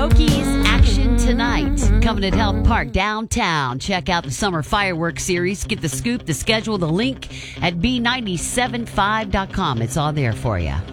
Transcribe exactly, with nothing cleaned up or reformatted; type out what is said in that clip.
Hokies action tonight. Coming at Health Park downtown. Check out the summer fireworks series. Get the scoop, the schedule, the link at b nine seven five dot com. It's all there for you.